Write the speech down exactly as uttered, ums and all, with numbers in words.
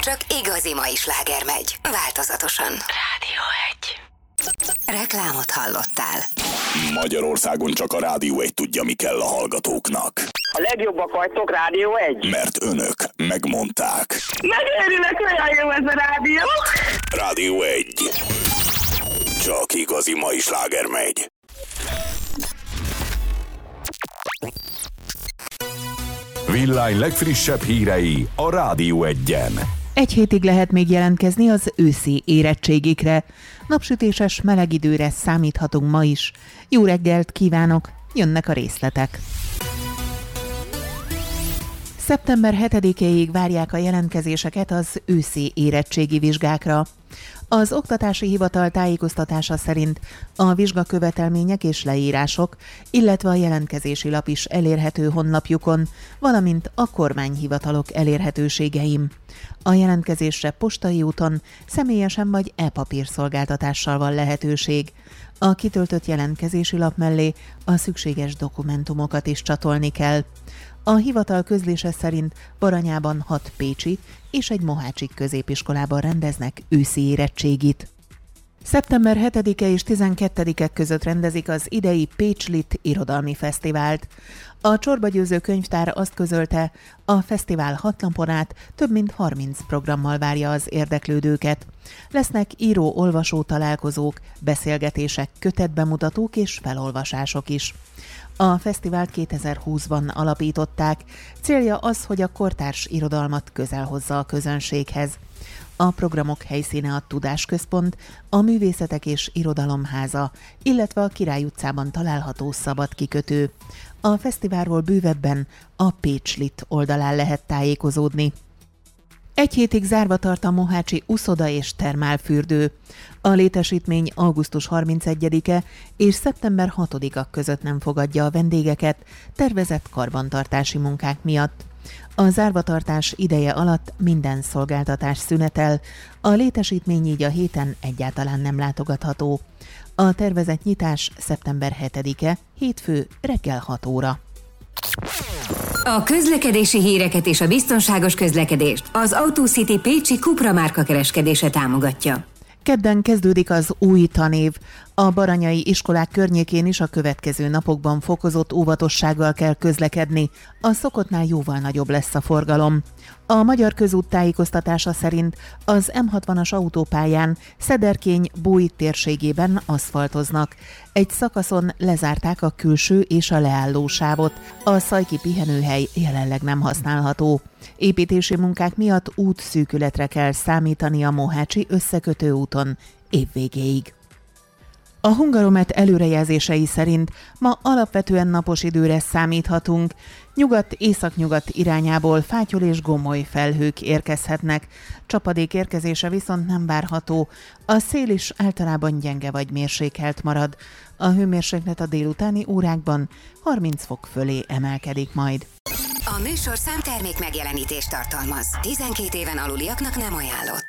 csak igazi mai sláger megy, változatosan. Rádió egy. Reklámot hallottál. Magyarországon csak a Rádió egy tudja, mi kell a hallgatóknak. A legjobbak vagytok, Rádió egy. Mert önök megmondták. Megőrülök, olyan jó ez a rádió. Rádió egy. Csak igazi mai sláger megy. Villány legfrissebb hírei a Rádió egyen. Egy hétig lehet még jelentkezni az őszi érettségikre. Napsütéses meleg időre számíthatunk ma is. Jó reggelt kívánok, jönnek a részletek. szeptember hetedikéig várják a jelentkezéseket az őszi érettségi vizsgákra. Az Oktatási Hivatal tájékoztatása szerint a vizsgakövetelmények és leírások, illetve a jelentkezési lap is elérhető honlapjukon, valamint a kormányhivatalok elérhetőségeim. A jelentkezésre postai úton, személyesen vagy e-papír szolgáltatással van lehetőség. A kitöltött jelentkezési lap mellé a szükséges dokumentumokat is csatolni kell. A hivatal közlése szerint Baranyában hat pécsi és egy mohácsi középiskolában rendeznek őszi érettségit. szeptember hetedike és tizenkettedike között rendezik az idei Pécslit irodalmi fesztivált. A Csorbagyőző Könyvtár azt közölte, a fesztivál hat napon át több mint harminc programmal várja az érdeklődőket. Lesznek író-olvasó találkozók, beszélgetések, kötetbemutatók és felolvasások is. A fesztivált kétezer-húszban alapították, célja az, hogy a kortárs irodalmat közel hozza a közönséghez. A programok helyszíne a Tudásközpont, a Művészetek és Irodalomháza, illetve a Király utcában található szabad kikötő. A fesztiválról bővebben a Pécslit oldalán lehet tájékozódni. Egy hétig zárva tart a mohácsi uszoda és termálfürdő. A létesítmény augusztus harmincegyedike és szeptember hatodika között nem fogadja a vendégeket tervezett karbantartási munkák miatt. A zárvatartás ideje alatt minden szolgáltatás szünetel, a létesítmény így a héten egyáltalán nem látogatható. A tervezett nyitás szeptember hetedike, hétfő reggel hat óra. A közlekedési híreket és a biztonságos közlekedést az AutoCity Pécsi Cupra márka kereskedése támogatja. Kedden kezdődik az új tanév. A baranyai iskolák környékén is a következő napokban fokozott óvatossággal kell közlekedni. A szokottnál jóval nagyobb lesz a forgalom. A Magyar Közút tájékoztatása szerint az em hatvanas autópályán Szederkény-Búj térségében aszfaltoznak. Egy szakaszon lezárták a külső és a leálló sávot. A szajki pihenőhely jelenleg nem használható. Építési munkák miatt útszűkületre kell számítani a mohácsi összekötő úton évvégéig. A Hungaromet előrejelzései szerint ma alapvetően napos időre számíthatunk. Nyugat-északnyugat irányából fátyol és gomoly felhők érkezhetnek. Csapadék érkezése viszont nem várható. A szél is általában gyenge vagy mérsékelt marad. A hőmérséklet a délutáni órákban harminc fok fölé emelkedik majd. A műsorszám termék megjelenítést tartalmaz. tizenkét éven aluliaknak nem ajánlott.